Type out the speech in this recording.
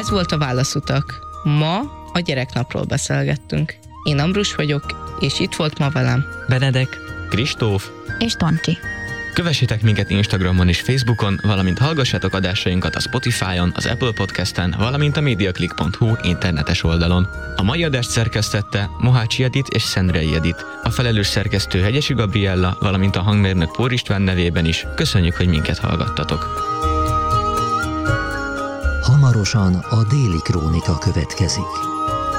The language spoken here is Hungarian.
Ez volt a Válaszutak. Ma a gyereknapról beszélgettünk. Én Ambrus vagyok, és itt volt ma velem Benedek, Kristóf és Toncsi. Kövessétek minket Instagramon és Facebookon, valamint hallgassátok adásainkat a Spotify-on, az Apple Podcast-en, valamint a mediaclick.hu internetes oldalon. A mai adást szerkesztette Mohácsi Edit és Szendrei Edit. A felelős szerkesztő Hegyesi Gabriella, valamint a hangmérnök Pór István nevében is köszönjük, hogy minket hallgattatok. Hamarosan a Déli Krónika következik.